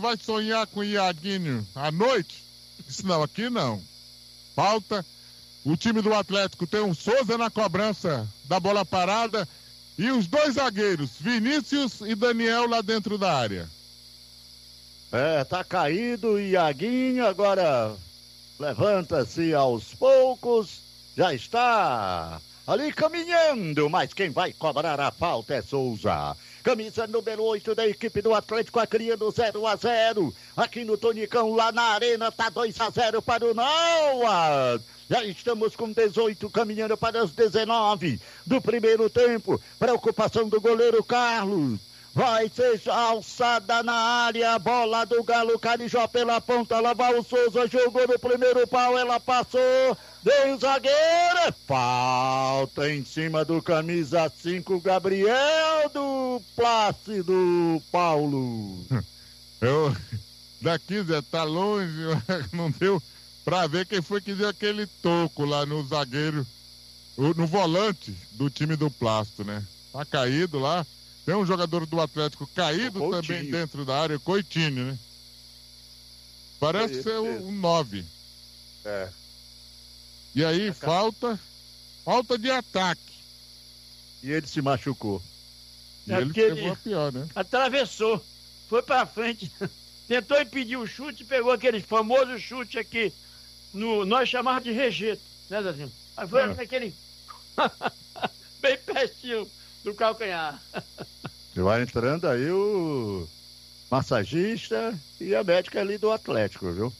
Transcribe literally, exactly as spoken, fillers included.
Vai sonhar com o Iaguinho à noite? Isso não, aqui não. Falta. O time do Atlético tem um Souza na cobrança da bola parada e os dois zagueiros, Vinícius e Daniel, lá dentro da área. É, tá caído o Iaguinho, agora levanta-se aos poucos, já está ali caminhando, mas quem vai cobrar a falta é Souza. Camisa número oito da equipe do Atlético, a criando zero a zero. Aqui no Tonicão, lá na arena, tá dois a zero para o Noah. Já estamos com dezoito, caminhando para os dezenove do primeiro tempo. Preocupação do goleiro Carlos. Vai ser alçada na área, bola do Galo Carijó pela ponta, lá vai o Souza, jogou no primeiro pau, ela passou, deu zagueira, falta em cima do camisa cinco, Gabriel do Plácido Paulo. Eu, daqui, Zé, tá longe, não deu pra ver quem foi que deu aquele toco lá no zagueiro, no volante do time do Plácido, né? Tá caído lá. Tem um jogador do Atlético caído também dentro da área, Coitini, né? Parece é, ser um é. nove. É. E aí, é, falta, falta de ataque. E ele se machucou. E é ele pegou a pior, né? Atravessou, foi pra frente, tentou impedir o chute, pegou aquele famoso chute aqui, no, nós chamávamos de rejeito, né, Zezinho? Aí foi é. aquele, bem pertinho do calcanhar. Vai entrando aí o massagista e a médica ali do Atlético, viu?